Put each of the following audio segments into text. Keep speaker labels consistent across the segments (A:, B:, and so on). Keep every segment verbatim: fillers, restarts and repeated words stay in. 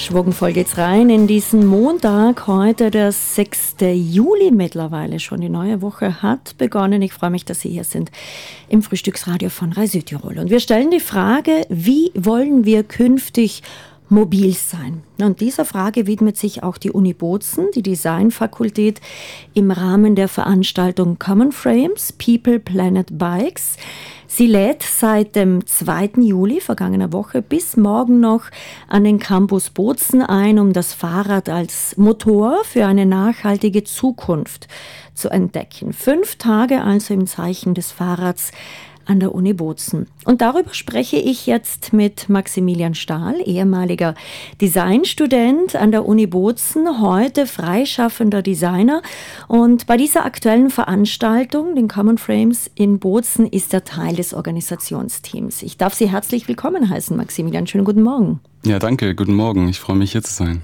A: Schwungvoll geht's rein in diesen Montag, heute der sechste Juli mittlerweile schon. Die neue Woche hat begonnen. Ich freue mich, dass Sie hier sind im Frühstücksradio von Rai Südtirol. Und wir stellen die Frage, wie wollen wir künftig mobil sein? Und dieser Frage widmet sich auch die Uni Bozen, die Designfakultät, im Rahmen der Veranstaltung Common Frames, People, Planet, Bikes. Sie lädt seit dem zweiten Juli, vergangener Woche, bis morgen noch an den Campus Bozen ein, um das Fahrrad als Motor für eine nachhaltige Zukunft zu entdecken. Fünf Tage also im Zeichen des Fahrrads an der Uni Bozen. Und darüber spreche ich jetzt mit Maximilian Stahl, ehemaliger Designstudent an der Uni Bozen, heute freischaffender Designer. Und bei dieser aktuellen Veranstaltung, den Common Frames in Bozen, ist er Teil des Organisationsteams. Ich darf Sie herzlich willkommen heißen, Maximilian. Schönen guten Morgen.
B: Ja, danke. Guten Morgen. Ich freue mich, hier zu sein.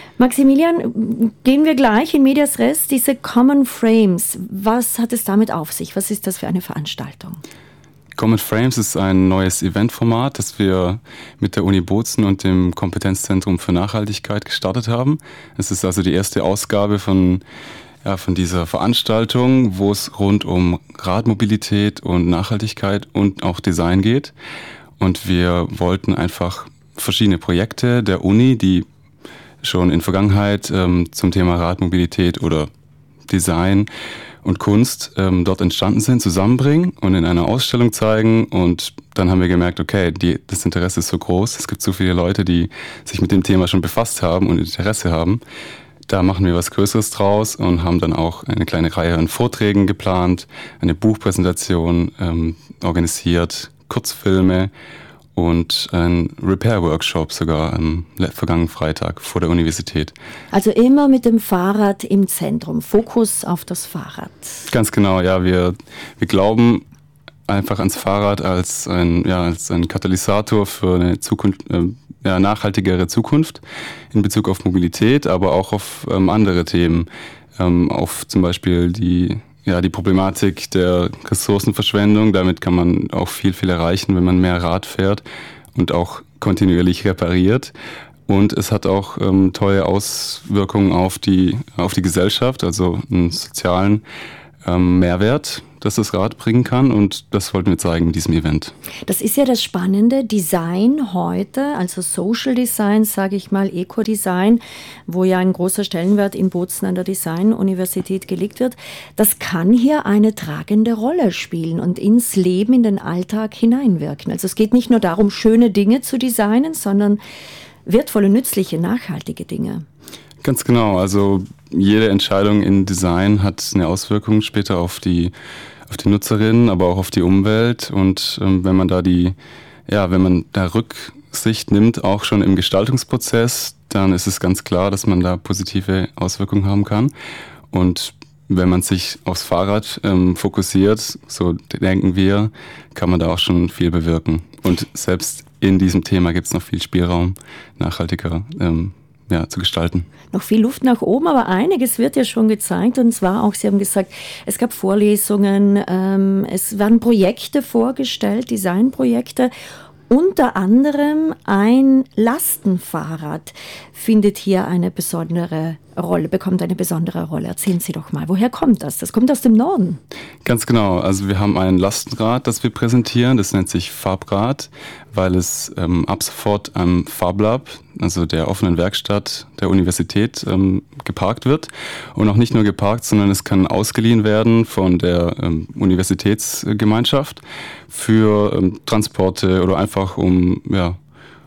A: Maximilian, gehen wir gleich in medias res. Diese Common Frames, was hat es damit auf sich? Was ist das für eine Veranstaltung?
B: Common Frames ist ein neues Eventformat, das wir mit der Uni Bozen und dem Kompetenzzentrum für Nachhaltigkeit gestartet haben. Es ist also die erste Ausgabe von, ja, von dieser Veranstaltung, wo es rund um Radmobilität und Nachhaltigkeit und auch Design geht. Und wir wollten einfach verschiedene Projekte der Uni, die schon in Vergangenheit ähm, zum Thema Radmobilität oder Design und Kunst ähm, dort entstanden sind, zusammenbringen und in einer Ausstellung zeigen. Und dann haben wir gemerkt, okay, die, das Interesse ist so groß, es gibt so viele Leute, die sich mit dem Thema schon befasst haben und Interesse haben. Da machen wir was Größeres draus und haben dann auch eine kleine Reihe an Vorträgen geplant, eine Buchpräsentation ähm, organisiert, Kurzfilme und ein Repair-Workshop sogar am vergangenen Freitag vor der Universität.
A: Also immer mit dem Fahrrad im Zentrum, Fokus auf das Fahrrad.
B: Ganz genau, ja. Wir, wir glauben einfach ans Fahrrad als ein, ja, als ein Katalysator für eine Zukunft, äh, ja, nachhaltigere Zukunft in Bezug auf Mobilität, aber auch auf ähm, andere Themen, ähm, auf zum Beispiel die Ja, die Problematik der Ressourcenverschwendung. Damit kann man auch viel, viel erreichen, wenn man mehr Rad fährt und auch kontinuierlich repariert. Und es hat auch ähm, tolle Auswirkungen auf die, auf die Gesellschaft, also einen sozialen ähm, Mehrwert, dass das Rad bringen kann. Und das wollten wir zeigen mit diesem Event.
A: Das ist ja das Spannende, Design heute, also Social Design, sage ich mal, Eco-Design, wo ja ein großer Stellenwert in Bozen an der Design-Universität gelegt wird. Das kann hier eine tragende Rolle spielen und ins Leben, in den Alltag hineinwirken. Also es geht nicht nur darum, schöne Dinge zu designen, sondern wertvolle, nützliche, nachhaltige Dinge.
B: Ganz genau, also jede Entscheidung in Design hat eine Auswirkung später auf die auf die Nutzerinnen, aber auch auf die Umwelt. Und ähm, wenn man da die, ja, wenn man da Rücksicht nimmt, auch schon im Gestaltungsprozess, dann ist es ganz klar, dass man da positive Auswirkungen haben kann. Und wenn man sich aufs Fahrrad ähm, fokussiert, so denken wir, kann man da auch schon viel bewirken. Und selbst in diesem Thema gibt es noch viel Spielraum, nachhaltiger ähm, ja, zu gestalten.
A: Noch viel Luft nach oben, aber einiges wird ja schon gezeigt. Und zwar auch, Sie haben gesagt, es gab Vorlesungen, ähm, es werden Projekte vorgestellt, Designprojekte. Unter anderem ein Lastenfahrrad findet hier eine besondere Rolle, bekommt eine besondere Rolle. Erzählen Sie doch mal, woher kommt das? Das kommt aus dem Norden.
B: Ganz genau. Also wir haben ein Lastenrad, das wir präsentieren. Das nennt sich Farbrad, weil es ähm, ab sofort am FabLab, also der offenen Werkstatt der Universität, ähm, geparkt wird. Und auch nicht nur geparkt, sondern es kann ausgeliehen werden von der ähm, Universitätsgemeinschaft für ähm, Transporte oder einfach um, ja,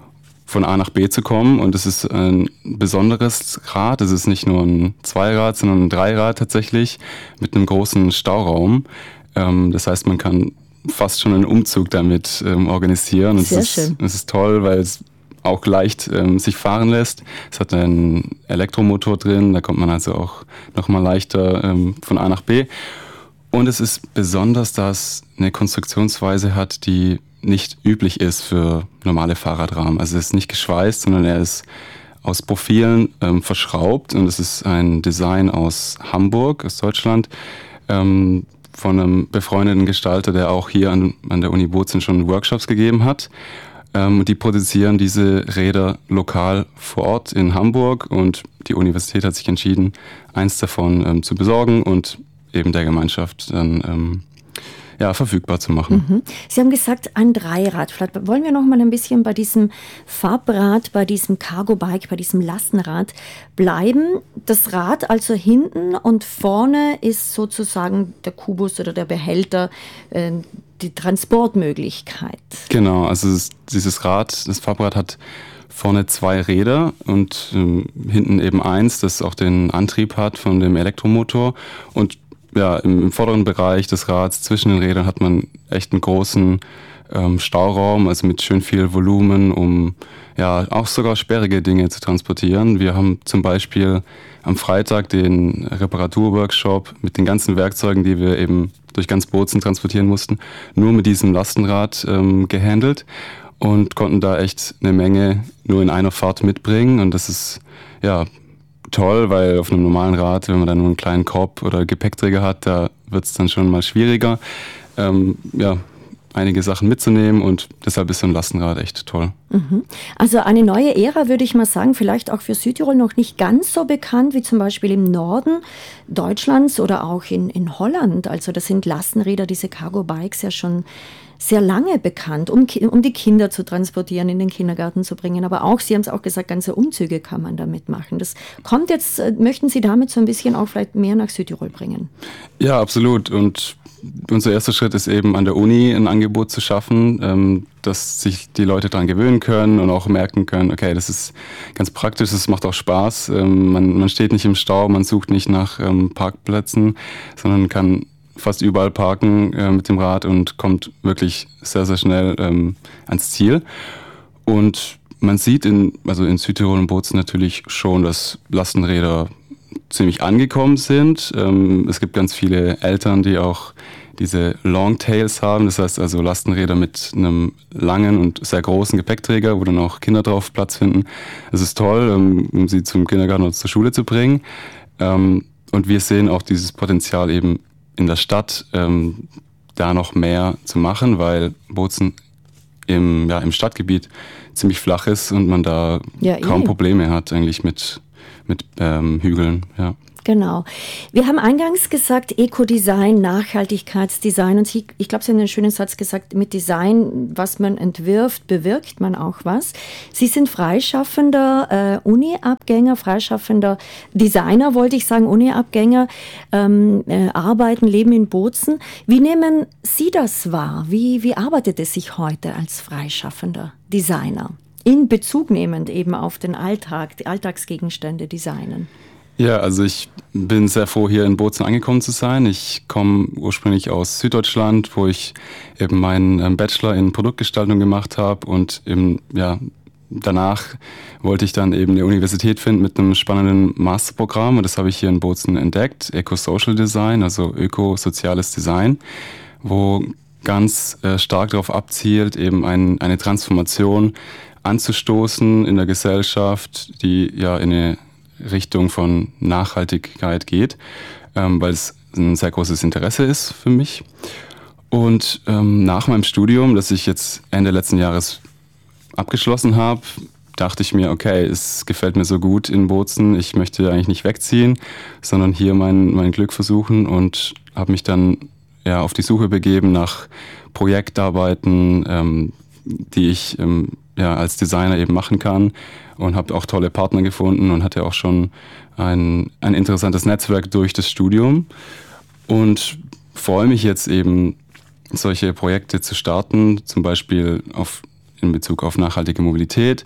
B: von A nach B zu kommen. Und es ist ein besonderes Rad. Es ist nicht nur ein Zweirad, sondern ein Dreirad tatsächlich mit einem großen Stauraum. Ähm, das heißt, man kann fast schon einen Umzug damit ähm, organisieren. Und
A: Sehr
B: es ist,
A: schön.
B: Es ist toll, weil es auch leicht ähm, sich fahren lässt. Es hat einen Elektromotor drin, da kommt man also auch nochmal leichter ähm, von A nach B. Und es ist besonders, dass es eine Konstruktionsweise hat, die nicht üblich ist für normale Fahrradrahmen. Also es ist nicht geschweißt, sondern er ist aus Profilen ähm, verschraubt. Und es ist ein Design aus Hamburg, aus Deutschland, ähm, von einem befreundeten Gestalter, der auch hier an, an der Uni Bozen schon Workshops gegeben hat. Ähm, die produzieren diese Räder lokal vor Ort in Hamburg und die Universität hat sich entschieden, eins davon ähm, zu besorgen und eben der Gemeinschaft dann ähm, ja, verfügbar zu machen.
A: Mhm. Sie haben gesagt, ein Dreirad. Vielleicht wollen wir noch mal ein bisschen bei diesem Farbrad, bei diesem Cargo-Bike, bei diesem Lastenrad bleiben. Das Rad also hinten und vorne ist sozusagen der Kubus oder der Behälter, äh, die Transportmöglichkeit.
B: Genau, also es, dieses Rad, das Farbrad hat vorne zwei Räder und ähm, hinten eben eins, das auch den Antrieb hat von dem Elektromotor. Und ja, im, im vorderen Bereich des Rads zwischen den Rädern hat man echt einen großen ähm, Stauraum, also mit schön viel Volumen, um ja auch sogar sperrige Dinge zu transportieren. Wir haben zum Beispiel am Freitag den Reparaturworkshop mit den ganzen Werkzeugen, die wir eben durch ganz Bozen transportieren mussten, nur mit diesem Lastenrad ähm, gehandelt und konnten da echt eine Menge nur in einer Fahrt mitbringen. Und das ist ja toll, weil auf einem normalen Rad, wenn man da nur einen kleinen Korb oder Gepäckträger hat, da wird es dann schon mal schwieriger, ähm, ja, einige Sachen mitzunehmen und deshalb ist so ein Lastenrad echt toll.
A: Mhm. Also eine neue Ära, würde ich mal sagen, vielleicht auch für Südtirol noch nicht ganz so bekannt wie zum Beispiel im Norden Deutschlands oder auch in, in Holland. Also das sind Lastenräder, diese Cargo-Bikes ja schon sehr lange bekannt, um, um die Kinder zu transportieren, in den Kindergarten zu bringen. Aber auch, Sie haben es auch gesagt, ganze Umzüge kann man damit machen. Das kommt jetzt, möchten Sie damit so ein bisschen auch vielleicht mehr nach Südtirol bringen?
B: Ja, absolut. Und unser erster Schritt ist eben an der Uni ein Angebot zu schaffen, ähm, dass sich die Leute daran gewöhnen können und auch merken können, okay, das ist ganz praktisch, das macht auch Spaß. Ähm, man, man steht nicht im Stau, man sucht nicht nach ähm, Parkplätzen, sondern kann fast überall parken äh, mit dem Rad und kommt wirklich sehr, sehr schnell ähm, ans Ziel. Und man sieht in, also in Südtirol und Bozen natürlich schon, dass Lastenräder ziemlich angekommen sind. Ähm, es gibt ganz viele Eltern, die auch diese Longtails haben, das heißt also Lastenräder mit einem langen und sehr großen Gepäckträger, wo dann auch Kinder drauf Platz finden. Das ist toll, ähm, um sie zum Kindergarten oder zur Schule zu bringen. Ähm, und wir sehen auch dieses Potenzial eben in der Stadt, ähm, da noch mehr zu machen, weil Bozen im, ja, im Stadtgebiet ziemlich flach ist und man da ja, kaum eh. Probleme hat eigentlich mit mit ähm, Hügeln, ja.
A: Genau. Wir haben eingangs gesagt, Eco-Design, Nachhaltigkeitsdesign und Sie, ich glaube, Sie haben einen schönen Satz gesagt, mit Design, was man entwirft, bewirkt man auch was. Sie sind freischaffender äh, Uni-Abgänger, freischaffender Designer, wollte ich sagen, Uni-Abgänger, ähm, äh, arbeiten, leben in Bozen. Wie nehmen Sie das wahr? Wie, wie arbeitet es sich heute als freischaffender Designer? In Bezug nehmend eben auf den Alltag, die Alltagsgegenstände designen.
B: Ja, also ich bin sehr froh, hier in Bozen angekommen zu sein. Ich komme ursprünglich aus Süddeutschland, wo ich eben meinen Bachelor in Produktgestaltung gemacht habe und eben, ja, danach wollte ich dann eben eine Universität finden mit einem spannenden Masterprogramm und das habe ich hier in Bozen entdeckt, Eco-Social Design, also ökosoziales Design, wo ganz äh, stark darauf abzielt, eben ein, eine Transformation anzustoßen in der Gesellschaft, die ja in eine Richtung von Nachhaltigkeit geht, ähm, weil es ein sehr großes Interesse ist für mich. Und ähm, nach meinem Studium, das ich jetzt Ende letzten Jahres abgeschlossen habe, dachte ich mir, okay, es gefällt mir so gut in Bozen, ich möchte eigentlich nicht wegziehen, sondern hier mein, mein Glück versuchen und habe mich dann ja, auf die Suche begeben nach Projektarbeiten, ähm, die ich ähm, ja, als Designer eben machen kann und habe auch tolle Partner gefunden und hatte auch schon ein, ein interessantes Netzwerk durch das Studium und freue mich jetzt eben, solche Projekte zu starten, zum Beispiel auf, in Bezug auf nachhaltige Mobilität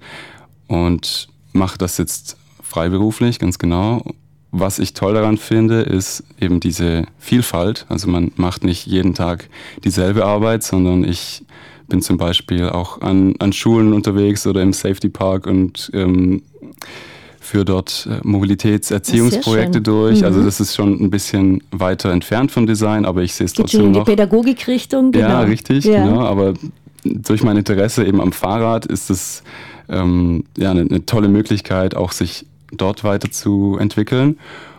B: und mache das jetzt freiberuflich, ganz genau. Was ich toll daran finde, ist eben diese Vielfalt. Also man macht nicht jeden Tag dieselbe Arbeit, sondern ich bin zum Beispiel auch an, an Schulen unterwegs oder im Safety Park und ähm, führe dort Mobilitätserziehungsprojekte durch. Mhm. Also das ist schon ein bisschen weiter entfernt vom Design, aber ich sehe es trotzdem noch.
A: In die Pädagogikrichtung, genau.
B: Ja, richtig, ja. Genau. Aber durch mein Interesse eben am Fahrrad ist es ähm, ja, eine, eine tolle Möglichkeit, auch sich dort weiterzuentwickeln.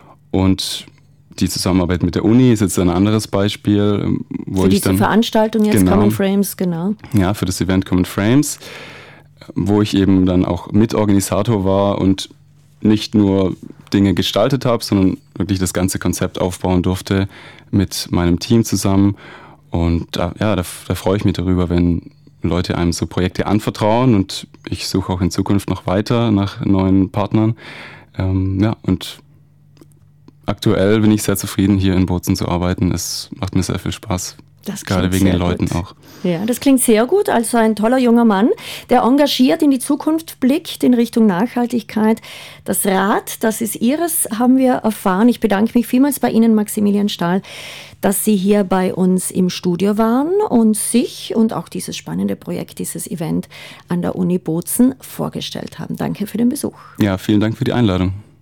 B: Und die Zusammenarbeit mit der Uni ist jetzt ein anderes Beispiel. Wo
A: für
B: ich
A: diese
B: dann,
A: Veranstaltung jetzt,
B: genau,
A: Common Frames, genau.
B: Ja, für das Event Common Frames. wo ich eben dann auch Mitorganisator war und nicht nur Dinge gestaltet habe, sondern wirklich das ganze Konzept aufbauen durfte mit meinem Team zusammen. Und da, ja, da, da freue ich mich darüber, wenn Leute einem so Projekte anvertrauen, und ich suche auch in Zukunft noch weiter nach neuen Partnern. Ähm, ja, und aktuell bin ich sehr zufrieden, hier in Bozen zu arbeiten. Es macht mir sehr viel Spaß.
A: Das
B: Gerade wegen den Leuten
A: gut.
B: auch.
A: Ja, das klingt sehr gut. Also ein toller junger Mann, der engagiert in die Zukunft blickt, in Richtung Nachhaltigkeit. Das Rad, das ist Ihres, haben wir erfahren. Ich bedanke mich vielmals bei Ihnen, Maximilian Stahl, dass Sie hier bei uns im Studio waren und sich und auch dieses spannende Projekt, dieses Event an der Uni Bozen vorgestellt haben. Danke für den Besuch.
B: Ja, vielen Dank für die Einladung.